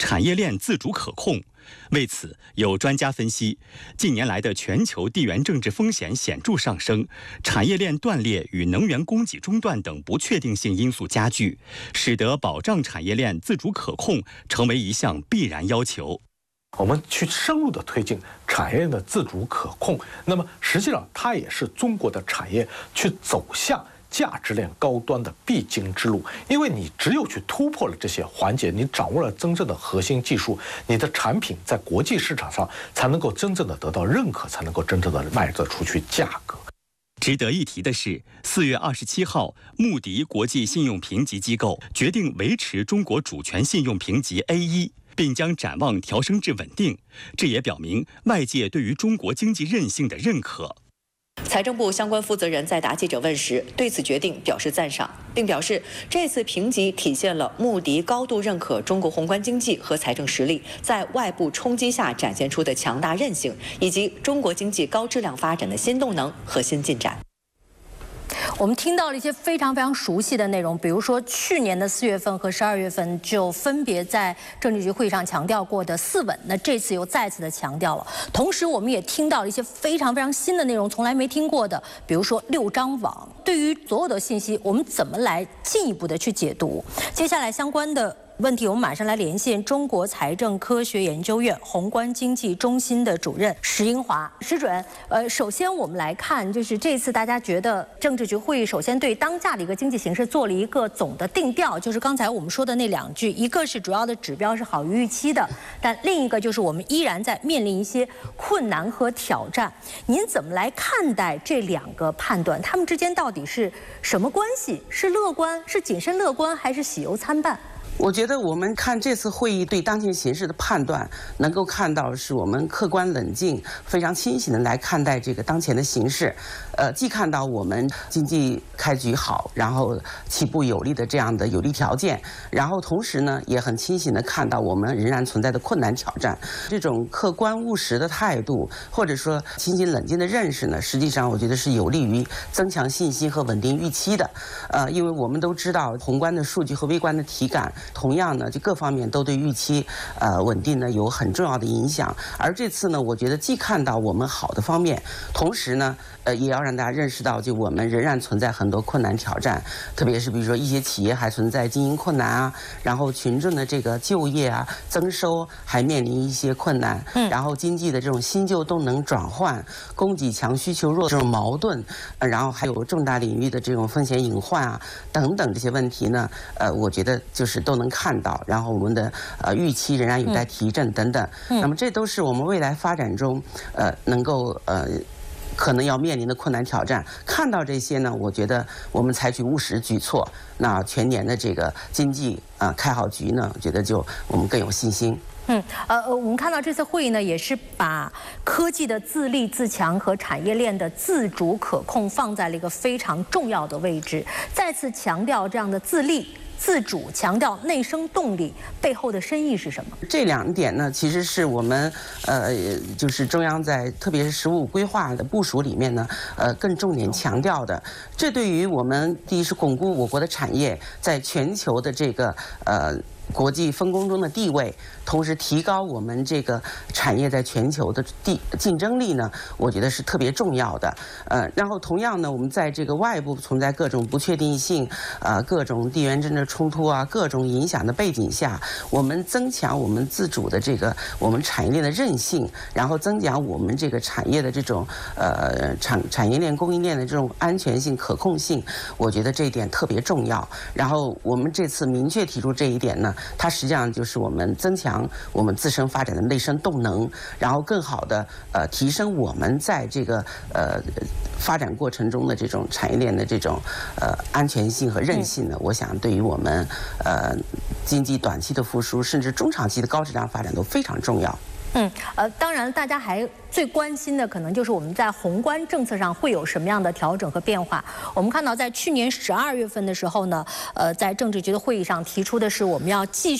产业链自主可控。为此，有专家分析，近年来的全球地缘政治风险显著上升，产业链断裂与能源供给中断等不确定性因素加剧，使得保障产业链自主可控成为一项必然要求。 我们去深入的推进产业链的自主可控，那么实际上它也是中国的产业去走向价值链高端的必经之路。因为你只有去突破了这些环节，你掌握了真正的核心技术，你的产品在国际市场上才能够真正的得到认可，才能够真正的卖得出去价格。 值得一提的是，4月27号，穆迪国际信用评级机构决定维持中国主权信用评级 A1。并将展望调升至稳定，这也表明外界对于中国经济韧性的认可。 财政部相关负责人在答记者问时，对此决定表示赞赏，并表示这次评级体现了穆迪高度认可中国宏观经济和财政实力在外部冲击下展现出的强大韧性，以及中国经济高质量发展的新动能和新进展。 我们听到了一些非常熟悉的内容，比如说去年的4月份和12月份就分别在政治局会议上强调过的4稳，那这次又再次的强调了。同时，我们也听到了一些非常新的内容，从来没听过的，比如说6张网。对于所有的信息，我们怎么来进一步的去解读？接下来相关的问题，我们马上来连线中国财政科学研究院宏观经济中心的主任石英华。石主任，首先我们来看，就是这次大家觉得政治局会议首先对当下的一个经济形势做了一个总的定调，就是刚才我们说的那2句，一个是主要的指标是好于预期的，但另一个就是我们依然在面临一些困难和挑战。您怎么来看待这2个判断？他们之间到底是什么关系？是乐观？是谨慎乐观？还是喜忧参半？ 我觉得我们看这次会议对当前形势的判断，能够看到是我们客观冷静、非常清醒的来看待这个当前的形势。既看到我们经济开局好，然后起步有利的这样的有利条件，然后同时呢，也很清醒的看到我们仍然存在的困难挑战。这种客观务实的态度，或者说清醒冷静的认识呢，实际上我觉得是有利于增强信心和稳定预期的。因为我们都知道宏观的数据和微观的体感，同样呢，就各方面都对预期稳定呢有很重要的影响。而这次呢，我觉得既看到我们好的方面，同时呢，也要让大家认识到，就我们仍然存在很多困难挑战，特别是比如说一些企业还存在经营困难啊，然后群众的这个就业啊、增收还面临一些困难，然后经济的这种新旧动能转换、供给强需求弱这种矛盾，然后还有重大领域的这种风险隐患啊等等这些问题呢，我觉得就是都能看到，然后我们的预期仍然有待提振等等。那么这都是我们未来发展中能够可能要面临的困难挑战。看到这些呢，我觉得我们采取务实举措，那全年的这个经济开好局呢，我觉得就我们更有信心。 我们看到这次会议呢，也是把科技的自立自强和产业链的自主可控放在了一个非常重要的位置，再次强调这样的自立自主，强调内生动力背后的深意是什么？ 这2点呢，其实是我们就是中央在特别是15规划的部署里面呢，更重点强调的。这对于我们第一是巩固我国的产业在全球的这个国际分工中的地位，同时提高我们这个产业在全球的竞争力呢，我觉得是特别重要的。然后同样呢，我们在这个外部存在各种不确定性，各种地缘政治冲突啊，各种影响的背景下，我们增强我们自主的这个我们产业链的韧性，然后增强我们这个产业的这种产业链供应链的这种安全性、可控性，我觉得这一点特别重要。然后我们这次明确提出这一点呢，它实际上就是我们增强我们自身发展的内生动能，然后更好的提升我们在这个发展过程中的这种产业链的这种安全性和韧性呢，我想对于我们经济短期的复苏，甚至中长期的高质量发展都非常重要。 当然，大家还最关心的可能就是我们在宏观政策上会有什么样的调整和变化。我们看到，在去年12月份的时候呢，在政治局的会议上提出的是我们要继续